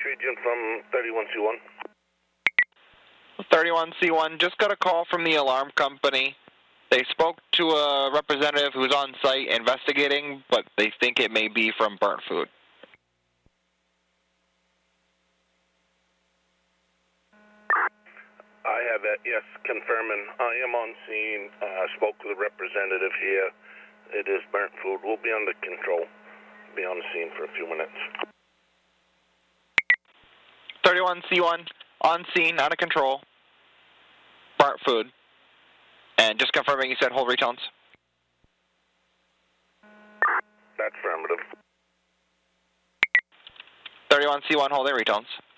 Region from 31C1. 31C1, just got a call from the alarm company. They spoke to a representative who's on site investigating, but they think it may be from burnt food. I have that, yes, confirming. I am on scene. Spoke to the representative here. It is burnt food. We'll be under control. Be on the scene for a few minutes. 31C1, on scene, out of control. Burnt food. And just confirming you said hold retones? That's affirmative. 31C1 holding retones.